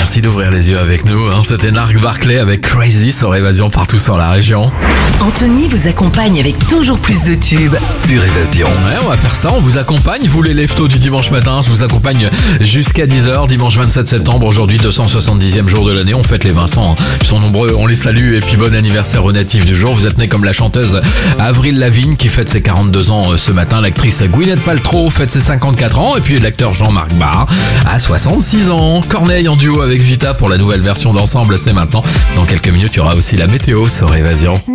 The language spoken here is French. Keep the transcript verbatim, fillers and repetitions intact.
Merci d'ouvrir les yeux avec nous. Hein. C'était Narc Barclay avec Crazy sur Évasion partout sur la région. Anthony vous accompagne avec toujours plus de tubes. Sur Évasion. Ouais, on va faire ça. On vous accompagne. Vous les lève-tôt du dimanche matin. Je vous accompagne jusqu'à dix heures. Dimanche vingt-sept septembre. Aujourd'hui, deux cent soixante-dixième jour de l'année. On fête les Vincent. Ils sont nombreux. On les salue. Et puis bon anniversaire au natif du jour. Vous êtes né comme la chanteuse Avril Lavigne qui fête ses quarante-deux ans ce matin. L'actrice Gwyneth Paltrow fête ses cinquante-quatre ans. Et puis l'acteur Jean-Marc Barr a soixante-six ans. Corneille en duo avec Vita pour la nouvelle version d'Ensemble, c'est maintenant. Dans quelques minutes, il y aura aussi la météo sur Évasion.